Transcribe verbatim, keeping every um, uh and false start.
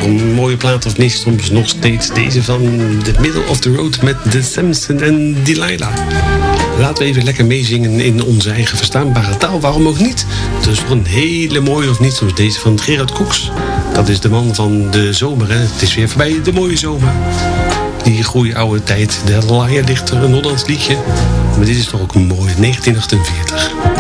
een mooie plaat of niet, soms nog steeds deze van The Middle of the Road met The Samson en Delilah. Laten we even lekker meezingen in onze eigen verstaanbare taal, waarom ook niet? Dus voor een hele mooie of niet, soms deze van Gerard Cox. Dat is de man van de zomer, hè? Het is weer voorbij, de mooie zomer. Die goede oude tijd, de Laaierdichter, een Hollands liedje. Maar dit is toch ook een mooie negentien achtenveertig.